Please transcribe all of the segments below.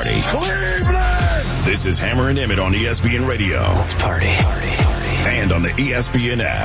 party. Cleveland! This is Hammer and Emmett on ESPN Radio. Let's party. And on the ESPN app.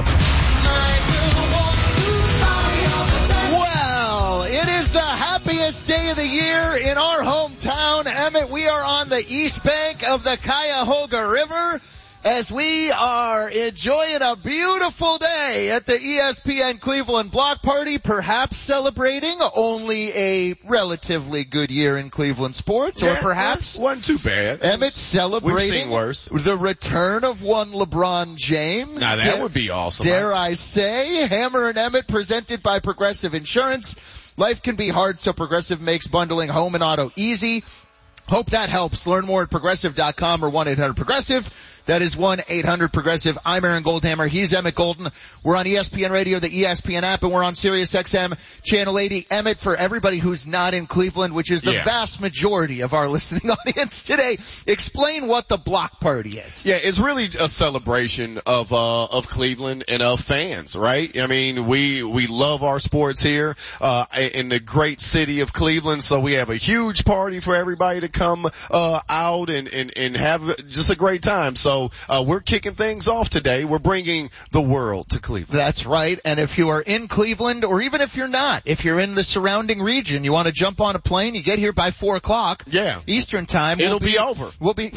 Well, it is the happiest day of the year in our hometown, Emmett. We are on the east bank of the Cuyahoga River as we are enjoying a beautiful day at the ESPN Cleveland block party, perhaps celebrating only a relatively good year in Cleveland sports, or perhaps wasn't too bad. Emmett celebrating We've seen worse. The return of one LeBron James. Now that would be awesome. Dare I say, Hammer and Emmett, presented by Progressive Insurance. Life can be hard, so Progressive makes bundling home and auto easy. Hope that helps. Learn more at Progressive.com or 1-800-PROGRESSIVE. That is 1-800-PROGRESSIVE. I'm Aaron Goldhammer. He's Emmett Golden. We're on ESPN Radio, the ESPN app, and we're on Sirius XM Channel 80. Emmett, for everybody who's not in Cleveland, which is the vast majority of our listening audience today, explain what the block party is. Yeah, it's really a celebration of Cleveland and of fans, right? I mean, we love our sports here, in the great city of Cleveland, so we have a huge party for everybody to come, out and have just a great time. So, we're kicking things off today. We're bringing the world to Cleveland. That's right. And if you are in Cleveland, or even if you're not, if you're in the surrounding region, you want to jump on a plane, you get here by 4 o'clock. Yeah. Eastern time. It'll be over.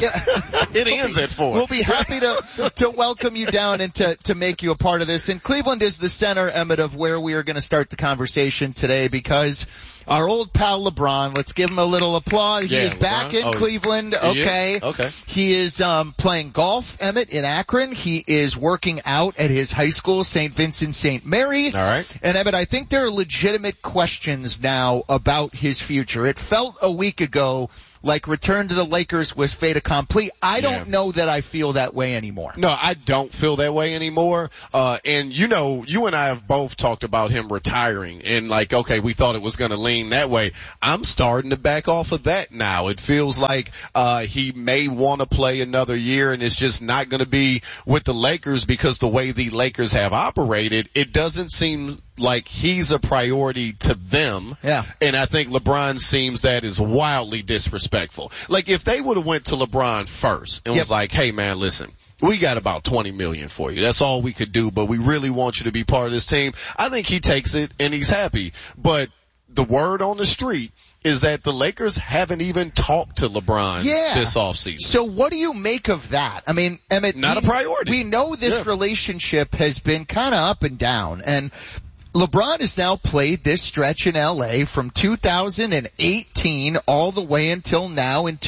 It ends at 4. We'll be happy to welcome you down and to make you a part of this. And Cleveland is the center, Emmett, of where we are going to start the conversation today, because our old pal LeBron, let's give him a little applause. He is back in Cleveland. Okay. He is playing golf, Emmett, in Akron. He is working out at his high school, St. Vincent St. Mary. All right. And Emmett, I think there are legitimate questions now about his future. It felt a week ago like return to the Lakers was fait accompli. I don't know that I feel that way anymore. No, I don't feel that way anymore. And you know, you and I have both talked about him retiring and like, okay, we thought it was going to lean that way. I'm starting to back off of that now. It feels like, he may want to play another year, and it's just not going to be with the Lakers, because the way the Lakers have operated, it doesn't seem like he's a priority to them. Yeah. And I think LeBron seems that is wildly disrespectful. Like, if they would have went to LeBron first and was like, hey man, listen, we got about $20 million for you. That's all we could do, but we really want you to be part of this team. I think he takes it and he's happy. But the word on the street is that the Lakers haven't even talked to LeBron this offseason. So what do you make of that? I mean, Emmett, not a priority. We know this relationship has been kind of up and down, and LeBron has now played this stretch in LA from 2018 all the way until now in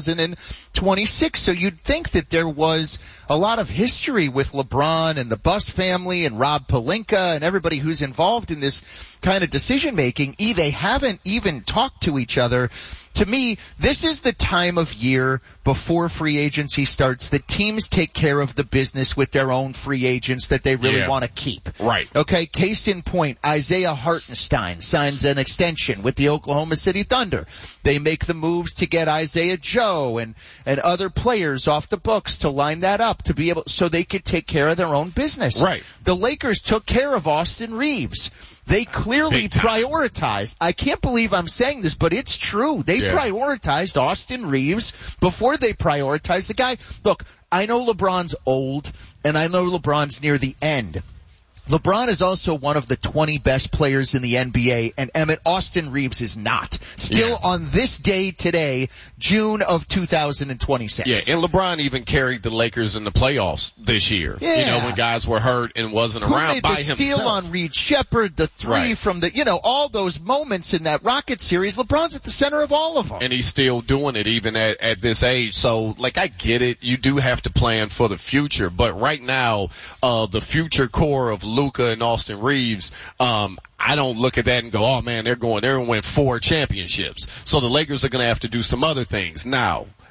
2026. So you'd think that there was a lot of history with LeBron and the Buss family and Rob Pelinka and everybody who's involved in this kind of decision making. They haven't even talked to each other. To me, this is the time of year before free agency starts that teams take care of the business with their own free agents that they really want to keep. Right. Okay, case in point, Isaiah Hartenstein signs an extension with the Oklahoma City Thunder. They make the moves to get Isaiah Joe and other players off the books to line that up to be able, so they could take care of their own business. Right. The Lakers took care of Austin Reeves. They clearly prioritized. I can't believe I'm saying this, but it's true. They prioritized Austin Reeves before they prioritized the guy. Look, I know LeBron's old, and I know LeBron's near the end. LeBron is also one of the 20 best players in the NBA, and Emmett, Austin Reeves is not. Still on this day today, June of 2026. Yeah, and LeBron even carried the Lakers in the playoffs this year. Yeah. You know, when guys were hurt and wasn't around by himself. The steal on Reed Shepherd, the three from the, all those moments in that Rocket series. LeBron's at the center of all of them. And he's still doing it even at this age. So, like, I get it. You do have to plan for the future. But right now, the future core of Luka and Austin Reeves, I don't look at that and go, oh man, they're going to win 4 championships. So the Lakers are going to have to do some other things. Now,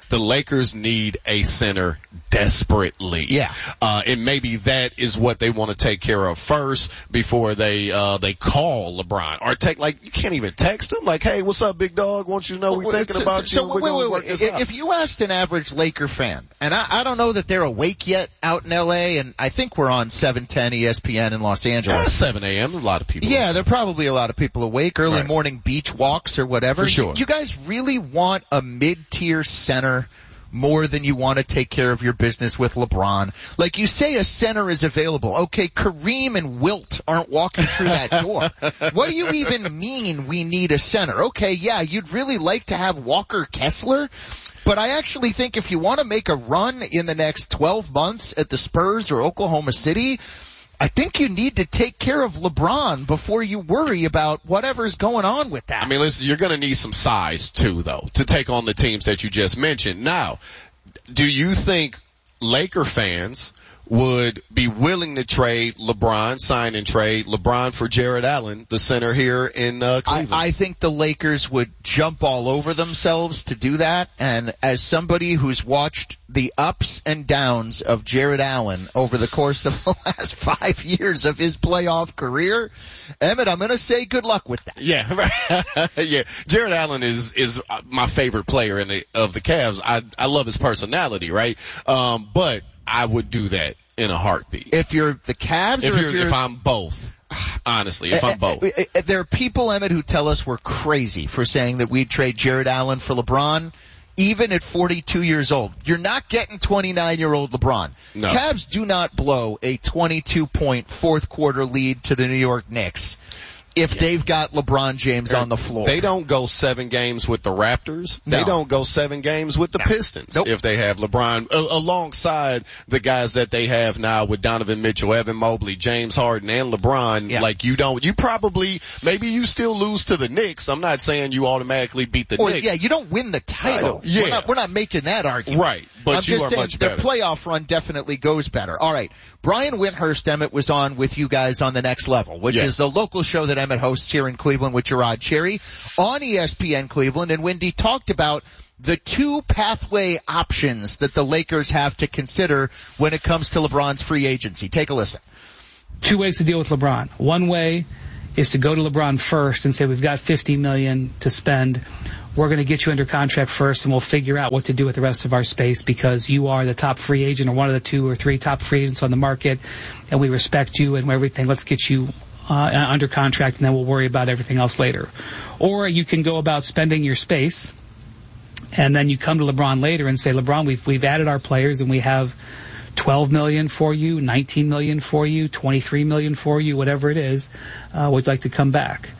The Lakers need a center desperately. Yeah. And maybe that is what they want to take care of first before they call LeBron. Or you can't even text him like, hey, what's up, big dog? Want you to know we're thinking about you. We're going to work this out. If you asked an average Laker fan, and I don't know that they're awake yet out in LA, and I think we're on 710 ESPN in Los Angeles. 7 a.m. A lot of people. Yeah, there are probably a lot of people awake, early morning beach walks or whatever. For sure. You guys really want a mid-tier center more than you want to take care of your business with LeBron? Like you say, a center is available. Okay, Kareem and Wilt aren't walking through that door. What do you even mean we need a center? Okay, yeah, you'd really like to have Walker Kessler, but I actually think if you want to make a run in the next 12 months at the Spurs or Oklahoma City, I think you need to take care of LeBron before you worry about whatever's going on with that. I mean, listen, you're going to need some size too, though, to take on the teams that you just mentioned. Now, do you think Laker fans would be willing to trade LeBron, sign and trade LeBron for Jared Allen, the center here in Cleveland? I think the Lakers would jump all over themselves to do that. And as somebody who's watched the ups and downs of Jared Allen over the course of the last 5 years of his playoff career, Emmett, I'm going to say good luck with that. Yeah, right. Yeah. Jared Allen is my favorite player of the Cavs. I love his personality, right? But I would do that in a heartbeat. If you're the Cavs, if I'm both. Honestly, if I'm both. There are people, Emmett, who tell us we're crazy for saying that we'd trade Jared Allen for LeBron, even at 42 years old. You're not getting 29-year-old LeBron. No. Cavs do not blow a 22-point fourth quarter lead to the New York Knicks if they've got LeBron James on the floor. They don't go 7 games with the Raptors. No. They don't go 7 games with the Pistons if they have LeBron alongside the guys that they have now with Donovan Mitchell, Evan Mobley, James Harden, and LeBron. Yeah. Like maybe you still lose to the Knicks. I'm not saying you automatically beat the Knicks. Yeah, you don't win the title. Yeah. We're not making that argument. Right. But I'm you just are saying much better. their playoff run definitely goes better. All right. Brian Windhurst, Emmett, was on with you guys on The Next Level, which is the local show that Emmett hosts here in Cleveland with Gerard Cherry on ESPN Cleveland. And Wendy talked about the 2 pathway options that the Lakers have to consider when it comes to LeBron's free agency. Take a listen. 2 ways to deal with LeBron. One way is to go to LeBron first and say, we've got $50 million to spend. We're going to get you under contract first, and we'll figure out what to do with the rest of our space because you are the top free agent or one of the 2 or 3 top free agents on the market, and we respect you and everything. Let's get you under contract, and then we'll worry about everything else later. Or you can go about spending your space, and then you come to LeBron later and say, LeBron, we've added our players, and we have $12 million for you, $19 million for you, $23 million for you, whatever it is. We'd like to come back.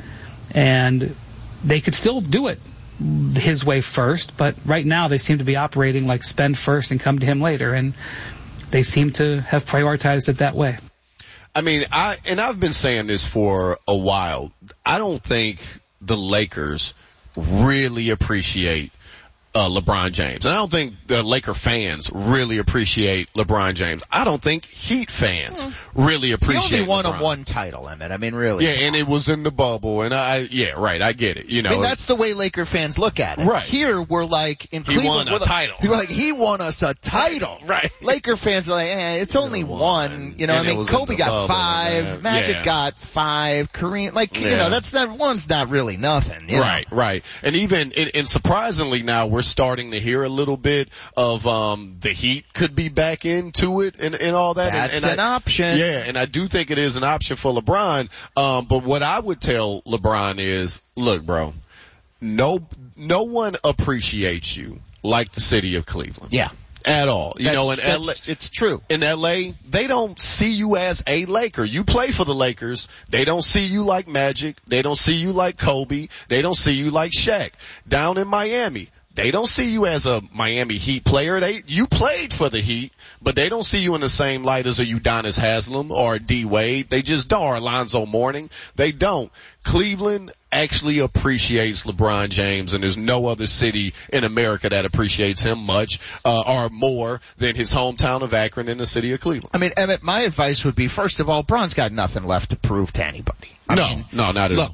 And they could still do it his way first, but right now they seem to be operating like spend first and come to him later, and they seem to have prioritized it that way. I mean, I've been saying this for a while. I don't think the Lakers really appreciate LeBron James. And I don't think the Laker fans really appreciate LeBron James. I don't think Heat fans really appreciate He only won LeBron. a 1 title, Emmett. I mean, really. Yeah, and it was in the bubble, and I get it. You know, I mean, that's the way Laker fans look at it. Right. Here, we're like, in Cleveland, won a title. We're like, he won us a title. Right. Laker fans are like, it's only one. You know, And I it mean, was Kobe in the got bubble, 5, man. Magic Yeah. got 5, Kareem, you know, that's not, one's not really nothing. You know? Right. And even, and surprisingly now, we're starting to hear a little bit of, the Heat could be back into it and all that. That's and an option. Yeah, and I do think it is an option for LeBron. But what I would tell LeBron is, look, bro, no one appreciates you like the city of Cleveland. Yeah. At all. You know, in LA, it's true. In LA, they don't see you as a Laker. You play for the Lakers. They don't see you like Magic. They don't see you like Kobe. They don't see you like Shaq. Down in Miami, they don't see you as a Miami Heat player. You played for the Heat, but they don't see you in the same light as a Udonis Haslem or a D Wade. They just don't. Or Alonzo Mourning. They don't. Cleveland, actually appreciates LeBron James, and there's no other city in America that appreciates him much, or more than his hometown of Akron and the city of Cleveland. I mean, Emmett, my advice would be, first of all, Bron's got nothing left to prove to anybody. No, not at all. Look,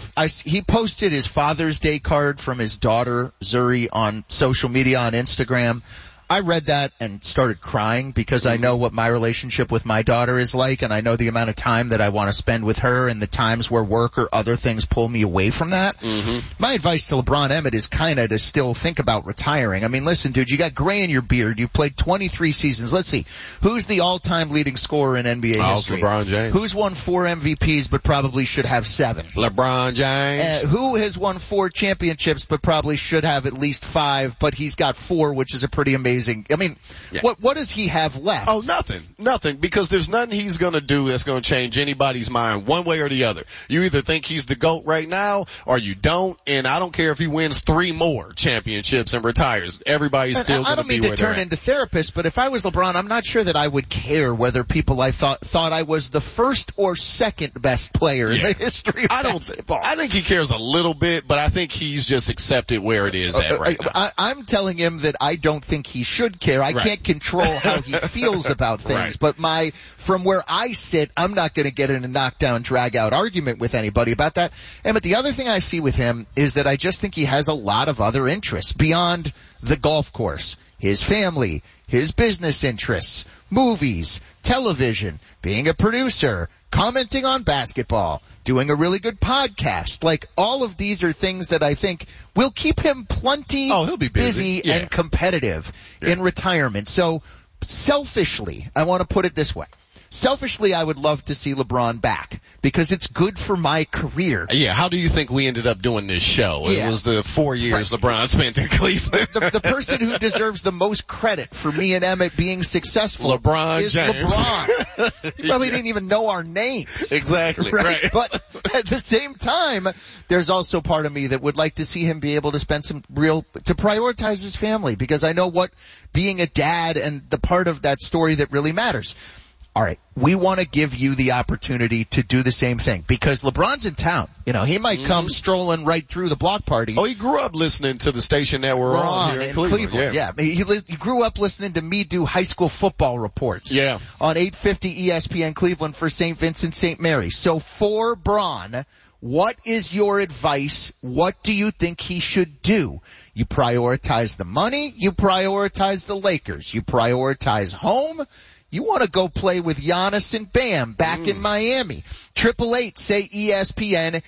he posted his Father's Day card from his daughter, Zuri, on social media, on Instagram. I read that and started crying because I know what my relationship with my daughter is like, and I know the amount of time that I want to spend with her and the times where work or other things pull me away from that. Mm-hmm. My advice to LeBron Emmett is kind of to still think about retiring. I mean, listen, dude, you got gray in your beard. You've played 23 seasons. Let's see. Who's the all-time leading scorer in NBA history? LeBron James. Who's won 4 MVPs but probably should have 7? LeBron James. Who has won 4 championships but probably should have at least 5, but he's got 4, which is a pretty amazing. I mean, yeah. What does he have left? Oh, nothing, because there's nothing he's gonna do that's gonna change anybody's mind one way or the other. You either think he's the GOAT right now, or you don't, and I don't care if he wins 3 more championships and retires. Everybody's still gonna be where they're at. I don't mean to turn into therapist, but if I was LeBron, I'm not sure that I would care whether people I thought I was the first or second best player in the history of basketball. I think he cares a little bit, but I think he's just accepted where it is at right now. I'm telling him that I don't think he should care. I can't control how he feels about things, but from where I sit, I'm not going to get in a knockdown, drag-out argument with anybody about that. But the other thing I see with him is that I just think he has a lot of other interests beyond the golf course. His family, his business interests, movies, television, being a producer, commenting on basketball, doing a really good podcast. Like, all of these are things that I think will keep him plenty he'll be busy and competitive in retirement. So, selfishly, I want to put it this way. Selfishly, I would love to see LeBron back because it's good for my career. Yeah, how do you think we ended up doing this show? It was the 4 years LeBron spent in Cleveland. The person who deserves the most credit for me and Emmett being successful is James. LeBron. He probably didn't even know our names. Exactly, right. But at the same time, there's also part of me that would like to see him be able to spend to prioritize his family, because I know what being a dad and the part of that story that really matters. All right, we want to give you the opportunity to do the same thing because LeBron's in town. You know, he might come strolling right through the block party. Oh, he grew up listening to the station that we're on here in Cleveland. Yeah. He grew up listening to me do high school football reports. Yeah. On 850 ESPN Cleveland for St. Vincent St. Mary. So for Bron, what is your advice? What do you think he should do? You prioritize the money. You prioritize the Lakers. You prioritize home. You want to go play with Giannis and Bam back in Miami. 888 say ESPN,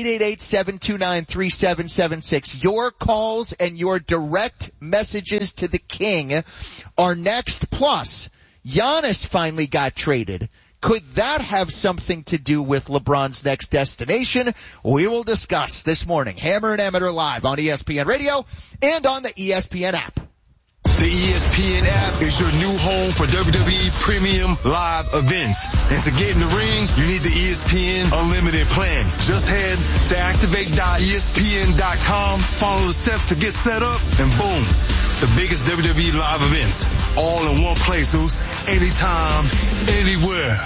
888-729-3776. Your calls and your direct messages to the king are next. Plus, Giannis finally got traded. Could that have something to do with LeBron's next destination? We will discuss this morning. Hammer and Emmett are live on ESPN Radio and on the ESPN app. The ESPN app is your new home for WWE Premium Live events. And to get in the ring, you need the ESPN Unlimited plan. Just head to activate.espn.com, follow the steps to get set up, and boom, the biggest WWE live events all in one place, Zeus. Anytime, anywhere.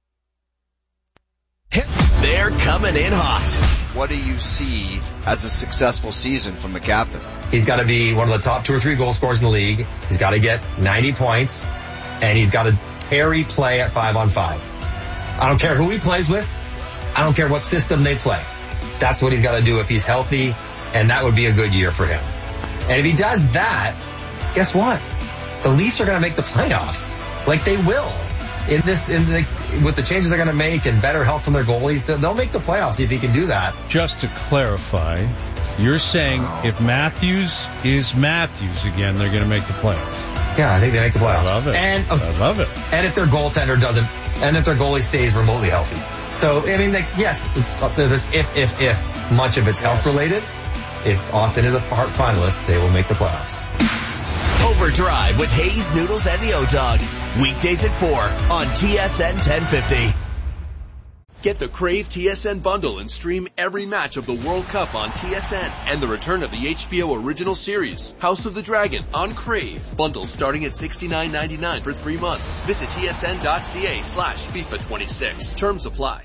They're coming in hot. What do you see as a successful season from the captain? He's got to be one of the top 2 or 3 goal scorers in the league. He's got to get 90 points, and he's got to carry play at 5-on-5. I don't care who he plays with. I don't care what system they play. That's what he's got to do if he's healthy, and that would be a good year for him. And if he does that, guess what? The Leafs are going to make the playoffs. Like, they will. With the changes they're going to make and better help from their goalies, they'll make the playoffs if he can do that. Just to clarify, you're saying if Matthews is Matthews again, they're going to make the playoffs? Yeah, I think they make the playoffs. I love it. And, I love it. And if their goaltender doesn't, and if their goalie stays remotely healthy. So, I mean, yes, there's if much of it's health related. If Austin is a finalist, they will make the playoffs. Overdrive with Hayes, Noodles, and the O-Dog. Weekdays at 4 on TSN 1050. Get the Crave TSN bundle and stream every match of the World Cup on TSN and the return of the HBO original series, House of the Dragon, on Crave. Bundles starting at $69.99 for 3 months. Visit tsn.ca/FIFA26. Terms apply.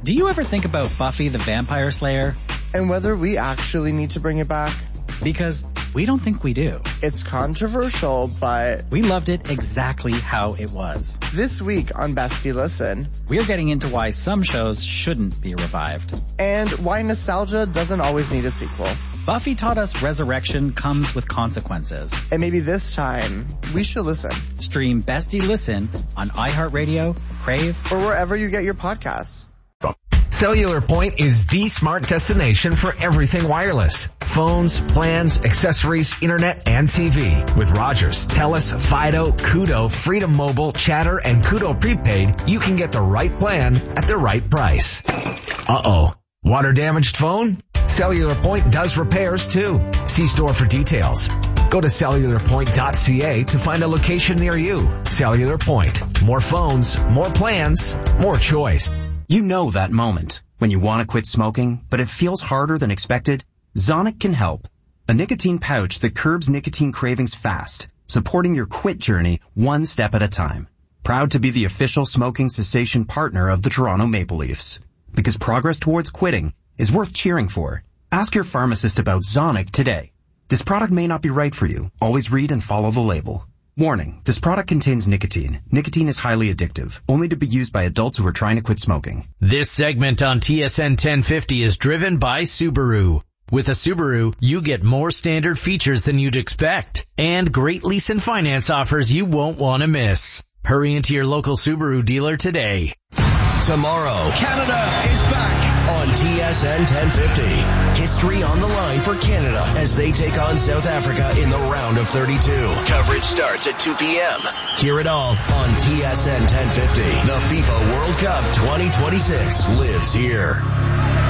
Do you ever think about Buffy the Vampire Slayer? And whether we actually need to bring it back? Because we don't think we do. It's controversial, but we loved it exactly how it was. This week on Bestie Listen, we're getting into why some shows shouldn't be revived. And why nostalgia doesn't always need a sequel. Buffy taught us resurrection comes with consequences. And maybe this time, we should listen. Stream Bestie Listen on iHeartRadio, Crave, or wherever you get your podcasts. Cellular Point is the smart destination for everything wireless. Phones, plans, accessories, internet, and TV. With Rogers, Telus, Fido, Kudo, Freedom Mobile, Chatter, and Kudo Prepaid, you can get the right plan at the right price. Uh-oh. Water damaged phone? Cellular Point does repairs too. See store for details. Go to cellularpoint.ca to find a location near you. Cellular Point. More phones, more plans, more choice. You know that moment when you want to quit smoking, but it feels harder than expected? Zonic can help. A nicotine pouch that curbs nicotine cravings fast, supporting your quit journey one step at a time. Proud to be the official smoking cessation partner of the Toronto Maple Leafs. Because progress towards quitting is worth cheering for. Ask your pharmacist about Zonic today. This product may not be right for you. Always read and follow the label. Warning, this product contains nicotine. Nicotine is highly addictive, only to be used by adults who are trying to quit smoking. This segment on TSN 1050 is driven by Subaru. With a Subaru, you get more standard features than you'd expect, and great lease and finance offers you won't want to miss. Hurry into your local Subaru dealer today. Tomorrow, Canada is back on TSN 1050. History on the line for Canada as they take on South Africa in the round of 32. Coverage starts at 2 p.m. Hear it all on TSN 1050. The FIFA World Cup 2026 lives here.